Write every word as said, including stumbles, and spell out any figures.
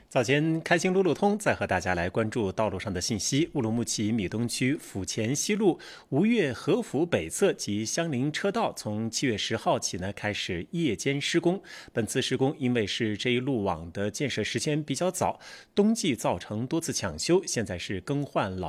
早前开心路路通再和大家来关注道路上的信息。乌鲁木齐米东区府前西路吴越和府北侧及相邻车道从七月十号起呢开始夜间施工。本次施工因为是这一路网的建设时间比较早，冬季造成多次抢修，现在是更换老